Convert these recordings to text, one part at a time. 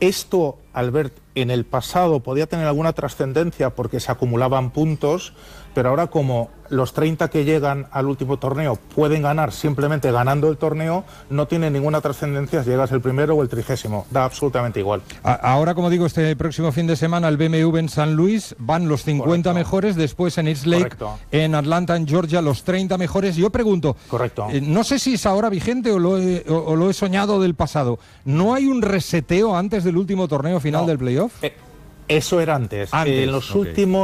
Esto, Albert, en el pasado podía tener alguna trascendencia porque se acumulaban puntos, pero ahora como los 30 que llegan al último torneo pueden ganar simplemente ganando el torneo, no tiene ninguna trascendencia si llegas el primero o el 30º, da absolutamente igual. Ahora, como digo, este próximo fin de semana el BMW en San Luis, van los 50 Correcto. mejores, después en East Lake, Correcto. en Atlanta, en Georgia, los 30 mejores. Yo pregunto, Correcto. No sé si es ahora vigente o lo he soñado del pasado, ¿no hay un reseteo antes del último torneo final del playoff? Eso era antes. En los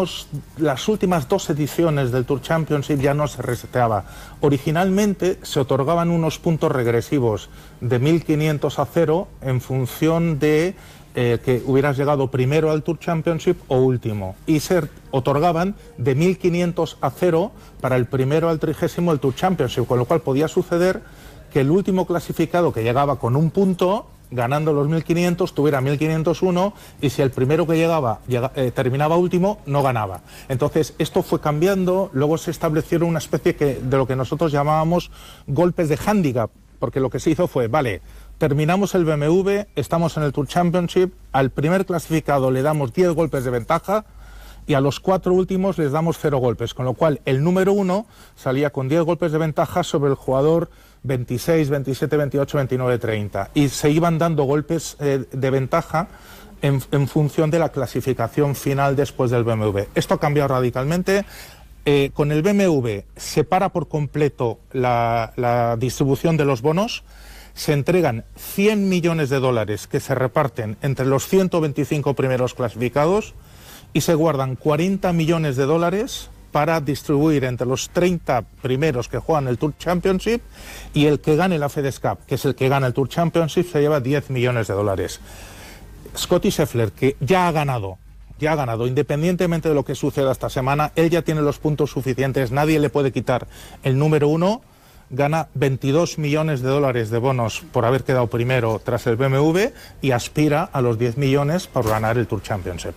las últimas 2 ediciones del Tour Championship ya no se reseteaba. Originalmente se otorgaban unos puntos regresivos de 1.500 a 0 en función de que hubieras llegado primero al Tour Championship o último. Y se otorgaban de 1.500 a 0 para el primero al 30º del Tour Championship, con lo cual podía suceder que el último clasificado que llegaba con un punto, ganando los 1.500, tuviera 1.501, y si el primero que terminaba último, no ganaba. Entonces, esto fue cambiando, luego se establecieron una especie de lo que nosotros llamábamos golpes de handicap, porque lo que se hizo fue, vale, terminamos el BMW, estamos en el Tour Championship, al primer clasificado le damos 10 golpes de ventaja, y a los 4 últimos les damos 0 golpes, con lo cual el número 1 salía con 10 golpes de ventaja sobre el jugador 26, 27, 28, 29, 30. Y se iban dando golpes de ventaja en función de la clasificación final después del BMW. Esto ha cambiado radicalmente. Con el BMW se para por completo la distribución de los bonos. Se entregan 100 millones de dólares que se reparten entre los 125 primeros clasificados y se guardan 40 millones de dólares para distribuir entre los 30 primeros que juegan el Tour Championship, y el que gane la FedEx Cup, que es el que gana el Tour Championship, se lleva 10 millones de dólares. Scottie Scheffler, que ya ha ganado, independientemente de lo que suceda esta semana, él ya tiene los puntos suficientes, nadie le puede quitar el número 1, gana 22 millones de dólares de bonos por haber quedado primero tras el BMW y aspira a los 10 millones por ganar el Tour Championship.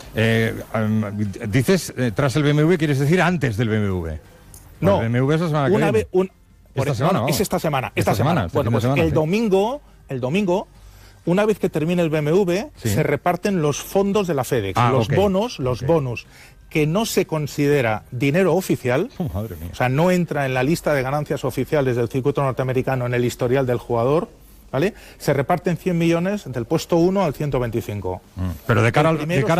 Dices tras el BMW, ¿quieres decir antes del BMW? No, el BMW es la semana que viene. Es esta semana. Bueno, pues el domingo, una vez que termine el BMW, se reparten los fondos de la FedEx, los bonos, que no se considera dinero oficial, o sea, no entra en la lista de ganancias oficiales del circuito norteamericano en el historial del jugador, ¿vale? Se reparten 100 millones del puesto 1 al 125. Pero de cara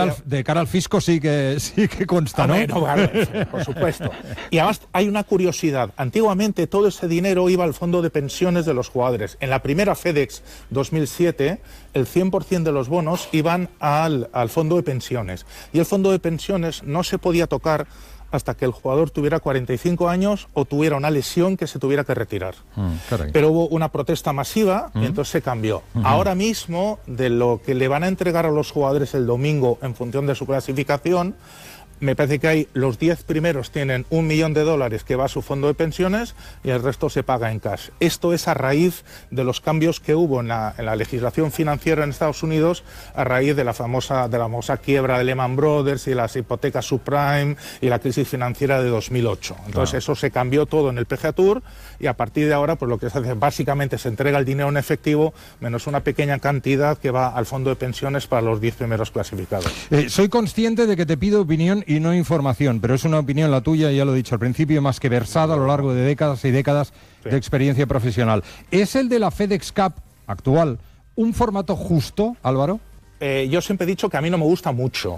al fisco sí que consta, ¿no? No, por supuesto. Y además hay una curiosidad. Antiguamente todo ese dinero iba al fondo de pensiones de los jugadores. En la primera FedEx 2007, el 100% de los bonos iban al fondo de pensiones. Y el fondo de pensiones no se podía tocar hasta que el jugador tuviera 45 años o tuviera una lesión que se tuviera que retirar. Pero hubo una protesta masiva y entonces se cambió. Ahora mismo, de lo que le van a entregar a los jugadores el domingo en función de su clasificación, me parece que hay los 10 primeros tienen $1 millón que va a su fondo de pensiones y el resto se paga en cash. Esto es a raíz de los cambios que hubo en la legislación financiera en Estados Unidos, a raíz de la famosa quiebra de Lehman Brothers y las hipotecas subprime y la crisis financiera de 2008. Entonces eso se cambió todo en el PGA Tour y a partir de ahora pues lo que se hace básicamente se entrega el dinero en efectivo menos una pequeña cantidad que va al fondo de pensiones para los 10 primeros clasificados. Soy consciente de que te pido opinión y no información, pero es una opinión la tuya, ya lo he dicho al principio, más que versada a lo largo de décadas y décadas de experiencia profesional. ¿Es el de la FedEx Cup actual un formato justo, Álvaro? Yo siempre he dicho que a mí no me gusta mucho,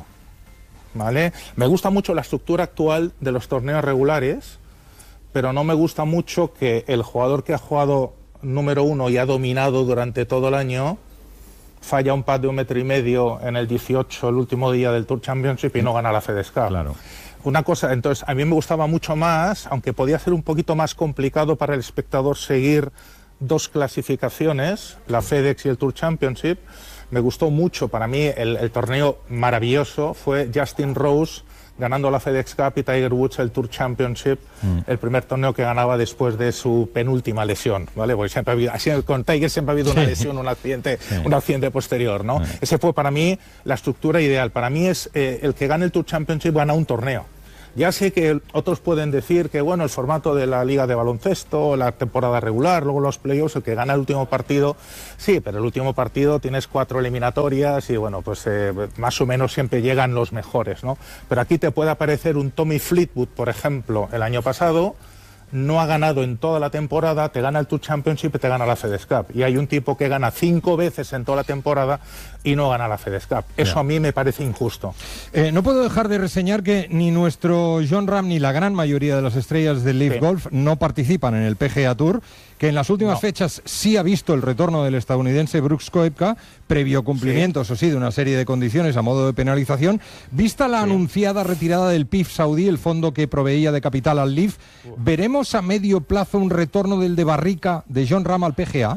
¿vale? Me gusta mucho la estructura actual de los torneos regulares, pero no me gusta mucho que el jugador que ha jugado número 1 y ha dominado durante todo el año falla un pad de 1,5 metros en el 18, el último día del Tour Championship, y no gana la FedEx Cup. Claro. Una cosa, entonces, a mí me gustaba mucho más, aunque podía ser un poquito más complicado para el espectador seguir 2 clasificaciones, la FedEx y el Tour Championship. Me gustó mucho, para mí el torneo maravilloso fue Justin Rose ganando la FedEx Cup y Tiger Woods el Tour Championship, el primer torneo que ganaba después de su penúltima lesión, ¿vale? Porque siempre ha habido, así con Tiger siempre ha habido una lesión, un accidente posterior, ¿no? Ese fue para mí la estructura ideal. Para mí es el que gane el Tour Championship gana un torneo. Ya sé que otros pueden decir que, bueno, el formato de la liga de baloncesto, la temporada regular, luego los playoffs, el que gana el último partido, sí, pero el último partido tienes 4 eliminatorias y, bueno, pues más o menos siempre llegan los mejores, ¿no? Pero aquí te puede aparecer un Tommy Fleetwood, por ejemplo, el año pasado, no ha ganado en toda la temporada, te gana el Tour Championship y te gana la FedEx Cup. Y hay un tipo que gana 5 veces en toda la temporada y no gana la FedEx Cup. Eso a mí me parece injusto. No puedo dejar de reseñar que ni nuestro Jon Rahm ni la gran mayoría de las estrellas del Live Golf no participan en el PGA Tour, que en las últimas fechas sí ha visto el retorno del estadounidense Brooks Koepka, previo cumplimiento, eso sí, de una serie de condiciones a modo de penalización. Vista la anunciada retirada del PIF saudí, el fondo que proveía de capital al Live, ¿veremos a medio plazo un retorno del de Barrica de Jon Rahm al PGA?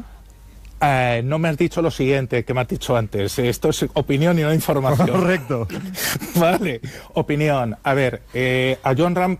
No me has dicho lo siguiente que me has dicho antes. Esto es opinión y no información. Correcto. Vale, opinión. A ver, a Jon Rahm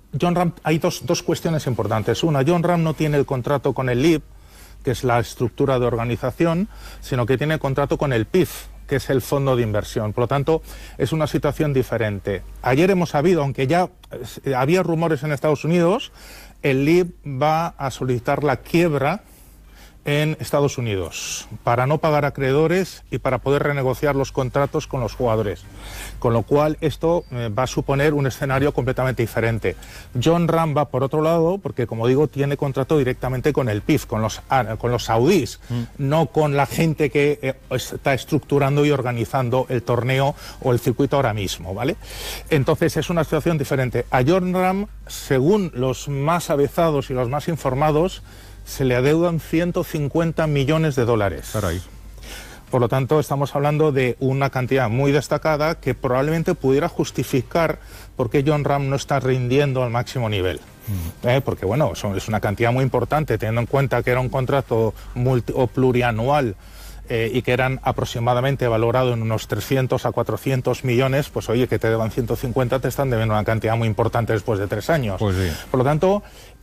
hay dos cuestiones importantes. Una, Jon Rahm no tiene el contrato con el LIV, que es la estructura de organización, sino que tiene el contrato con el PIF, que es el fondo de inversión. Por lo tanto, es una situación diferente. Ayer hemos sabido, aunque ya había rumores en Estados Unidos, el LIV va a solicitar la quiebra en Estados Unidos para no pagar acreedores y para poder renegociar los contratos con los jugadores, con lo cual esto va a suponer un escenario completamente diferente. Jon Rahm va por otro lado porque, como digo, tiene contrato directamente con el PIF, con los saudíes, no con la gente que está estructurando y organizando el torneo o el circuito ahora mismo, ¿vale? Entonces es una situación diferente. A Jon Rahm, según los más avezados y los más informados, se le adeudan 150 millones de dólares. Caray. Por lo tanto, estamos hablando de una cantidad muy destacada que probablemente pudiera justificar por qué Jon Rahm no está rindiendo al máximo nivel. Porque, bueno, es una cantidad muy importante, teniendo en cuenta que era un contrato plurianual y que eran aproximadamente valorados en unos 300 a 400 millones, pues oye, que te deban 150, te están debiendo una cantidad muy importante después de 3 años. Pues sí. Por lo tanto,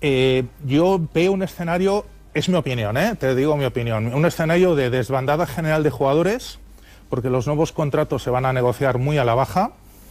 yo veo un escenario, es mi opinión, te digo mi opinión, un escenario de desbandada general de jugadores, porque los nuevos contratos se van a negociar muy a la baja.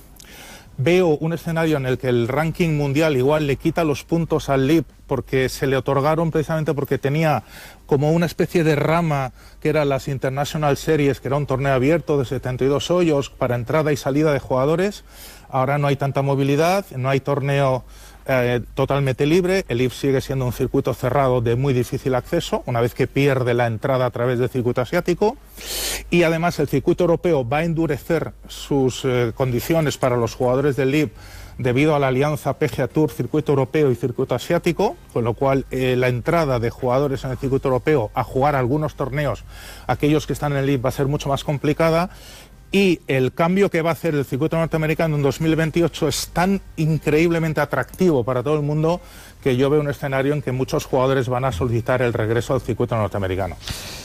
Veo un escenario en el que el ranking mundial igual le quita los puntos al LIV porque se le otorgaron precisamente porque tenía como una especie de rama que era las International Series, que era un torneo abierto de 72 hoyos para entrada y salida de jugadores. Ahora no hay tanta movilidad, no hay torneo totalmente libre. El LIV sigue siendo un circuito cerrado de muy difícil acceso, una vez que pierde la entrada a través del circuito asiático. Y además el circuito europeo va a endurecer sus condiciones para los jugadores del LIV debido a la alianza PGA Tour, circuito europeo y circuito asiático, con lo cual la entrada de jugadores en el circuito europeo a jugar algunos torneos, aquellos que están en el LIV, va a ser mucho más complicada. Y el cambio que va a hacer el circuito norteamericano en 2028 es tan increíblemente atractivo para todo el mundo que yo veo un escenario en que muchos jugadores van a solicitar el regreso al circuito norteamericano.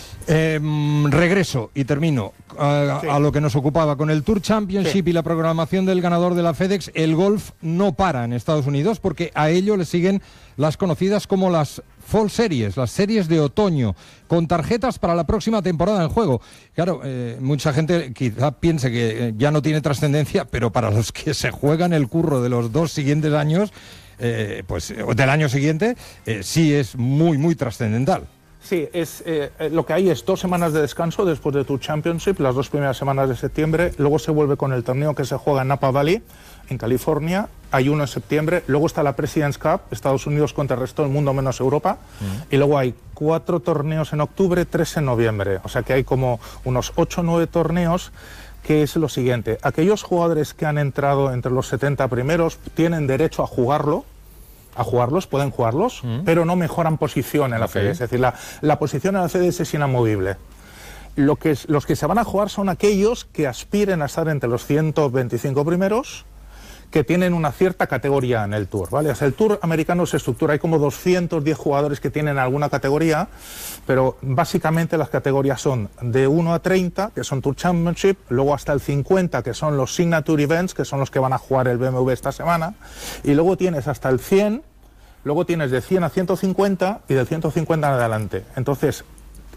Regreso y termino a lo que nos ocupaba con el Tour Championship y la programación del ganador de la FedEx. El golf no para en Estados Unidos porque a ello le siguen las conocidas como las Fall Series, las series de otoño, con tarjetas para la próxima temporada en juego. Claro, mucha gente quizá piense que ya no tiene trascendencia, pero para los que se juegan el curro de los 2 siguientes años, pues del año siguiente, sí es muy, muy trascendental. Sí, lo que hay es 2 semanas de descanso después de Tour Championship, las 2 primeras semanas de septiembre, luego se vuelve con el torneo que se juega en Napa Valley, en California, hay uno en septiembre, luego está la President's Cup, Estados Unidos contra el resto del mundo menos Europa, y luego hay 4 torneos en octubre, 3 en noviembre, o sea que hay como unos 8 o 9 torneos, que es lo siguiente: aquellos jugadores que han entrado entre los 70 primeros tienen derecho a jugarlos, pueden jugarlos, pero no mejoran posición en la FedEx. Es decir, la posición en la FedEx es inamovible. Los que se van a jugar son aquellos que aspiren a estar entre los 125 primeros, que tienen una cierta categoría en el Tour, ¿vale? O sea, el Tour americano se estructura, hay como 210 jugadores que tienen alguna categoría, pero básicamente las categorías son de 1 a 30, que son Tour Championship, luego hasta el 50, que son los Signature Events, que son los que van a jugar el BMW esta semana, y luego tienes hasta el 100, luego tienes de 100 a 150 y del 150 en adelante. Entonces,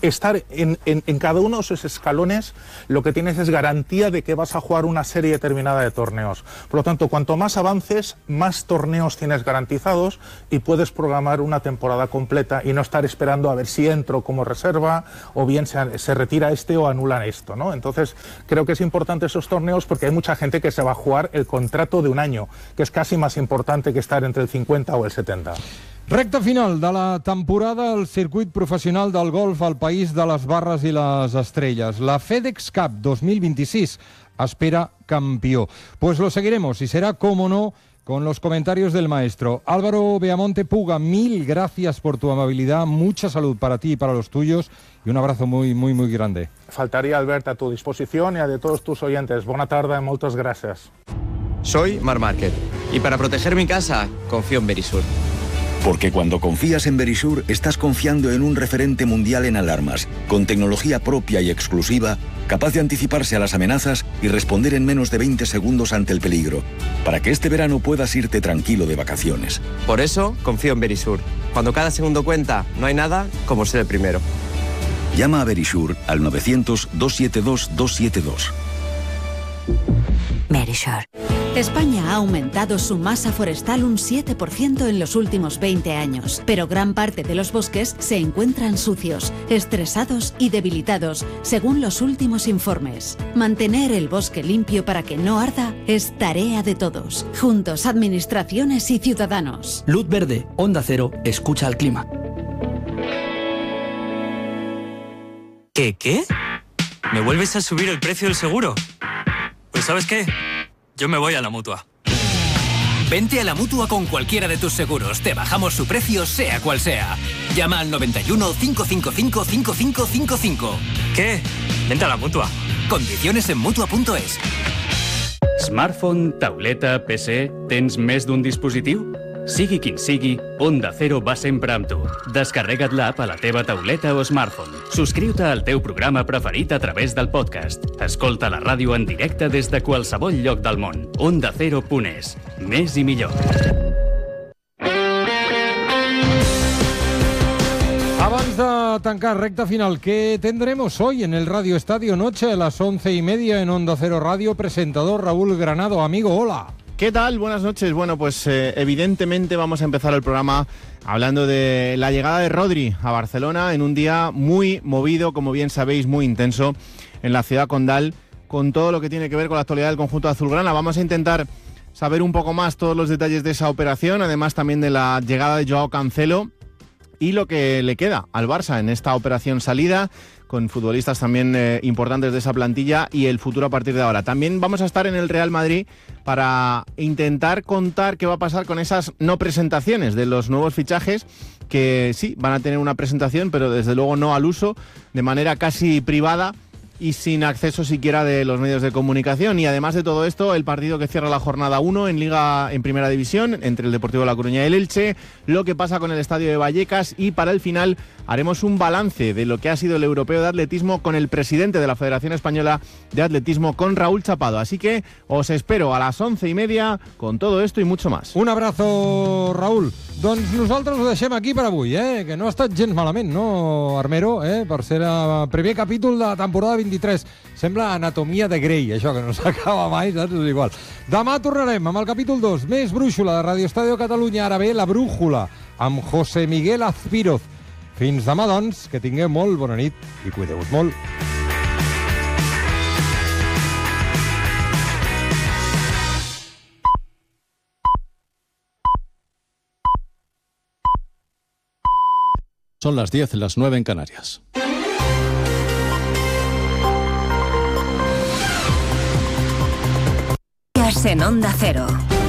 estar en cada uno de esos escalones, lo que tienes es garantía de que vas a jugar una serie determinada de torneos. Por lo tanto, cuanto más avances, más torneos tienes garantizados y puedes programar una temporada completa y no estar esperando a ver si entro como reserva o bien se retira este o anulan esto, ¿no? Entonces, creo que es importante esos torneos porque hay mucha gente que se va a jugar el contrato de un año, que es casi más importante que estar entre el 50 o el 70. Recta final de la temporada al circuit professional del golf al país de les barres i les estrelles. La FedEx Cup 2026 espera campió. Pues lo seguiremos y será, como no, con los comentarios del maestro. Álvaro Beamonte Puga, mil gracias por tu amabilidad, mucha salud para ti y para los tuyos y un abrazo muy, muy, muy grande. Faltaría, Albert, a tu disposición y a de todos tus oyentes. Buena tarde, muchas gracias. Soy Marc Márquez y para proteger mi casa confío en Verisur. Porque cuando confías en Verisur, estás confiando en un referente mundial en alarmas, con tecnología propia y exclusiva, capaz de anticiparse a las amenazas y responder en menos de 20 segundos ante el peligro, para que este verano puedas irte tranquilo de vacaciones. Por eso confío en Verisur. Cuando cada segundo cuenta, no hay nada como ser el primero. Llama a Verisur al 900-272-272. Verisur. España ha aumentado su masa forestal un 7% en los últimos 20 años, pero gran parte de los bosques se encuentran sucios, estresados y debilitados, según los últimos informes. Mantener el bosque limpio para que no arda es tarea de todos, juntos administraciones y ciudadanos. Luz verde, Onda Cero, escucha al clima. ¿Qué? ¿Me vuelves a subir el precio del seguro? Pues ¿sabes qué? Yo me voy a la Mutua. Vente a la Mutua con cualquiera de tus seguros. Te bajamos su precio, sea cual sea. Llama al 91 555 5555. ¿Qué? Vente a la Mutua. Condiciones en Mutua.es. Smartphone, tauleta, PC... Tens més d'un dispositiu? Sigui quin sigui, Onda Cero va sempre amb tu. Descarrega't l'app a la teva tauleta o smartphone. Subscriu-te al teu programa preferit a través del podcast. Escolta la ràdio en directe des de qualsevol lloc del món. OndaCero.es. Més i millor. Abans de tancar recta final, ¿qué tendremos hoy en el Radio Estadio Noche a las 11:30 en Onda Cero Radio? Presentador Raúl Granado. Amigo, hola. ¿Qué tal? Buenas noches. Bueno, pues evidentemente vamos a empezar el programa hablando de la llegada de Rodri a Barcelona en un día muy movido, como bien sabéis, muy intenso en la ciudad condal, con todo lo que tiene que ver con la actualidad del conjunto azulgrana. Vamos a intentar saber un poco más todos los detalles de esa operación, además también de la llegada de Joao Cancelo y lo que le queda al Barça en esta operación salida, con futbolistas también importantes de esa plantilla y el futuro a partir de ahora. También vamos a estar en el Real Madrid para intentar contar qué va a pasar con esas no presentaciones de los nuevos fichajes, que sí, van a tener una presentación, pero desde luego no al uso, de manera casi privada y sin acceso siquiera de los medios de comunicación. Y además de todo esto, el partido que cierra la jornada 1 en Liga en Primera División entre el Deportivo La Coruña y el Elche, lo que pasa con el Estadio de Vallecas, y para el final haremos un balance de lo que ha sido el Europeo de Atletismo con el presidente de la Federación Española de Atletismo, con Raúl Chapado. Así que os espero a las 11:30 con todo esto y mucho más. Un abrazo, Raúl. Doncs nosaltres ho deixem aquí per avui, que no ha estat gens malament, no, Armero? Per ser el primer capítol de la temporada 23. Sembla Anatomia de Grey, això, que no s'acaba mai, saps? És igual. Demà tornarem amb el capítol 2, més brúixola de Radio Estadio Catalunya, ara ve La Brújula, amb José Miguel Azpiroz. Fins demà, doncs, que tingueu molt bona nit i cuideu-vos molt. Son las 10, las 9 en Canarias. En Onda Cero.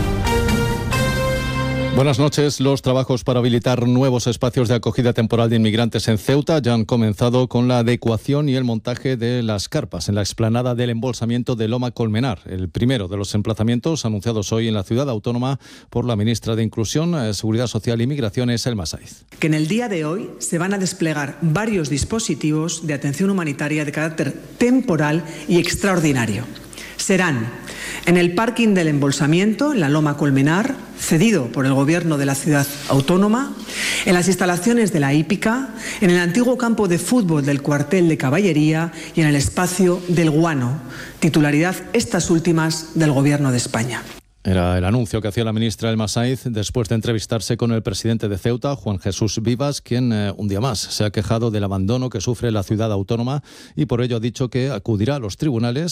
Buenas noches. Los trabajos para habilitar nuevos espacios de acogida temporal de inmigrantes en Ceuta ya han comenzado con la adecuación y el montaje de las carpas en la explanada del embolsamiento de Loma Colmenar, el primero de los emplazamientos anunciados hoy en la ciudad autónoma por la ministra de Inclusión, Seguridad Social y Migraciones, Elma Saiz. Que en el día de hoy se van a desplegar varios dispositivos de atención humanitaria de carácter temporal y extraordinario. Serán en el parking del embolsamiento, en la Loma Colmenar, cedido por el Gobierno de la ciudad autónoma, en las instalaciones de la hípica, en el antiguo campo de fútbol del cuartel de caballería y en el espacio del Guano, titularidad estas últimas del Gobierno de España. Era el anuncio que hacía la ministra Elma Saiz después de entrevistarse con el presidente de Ceuta, Juan Jesús Vivas, quien un día más se ha quejado del abandono que sufre la ciudad autónoma y por ello ha dicho que acudirá a los tribunales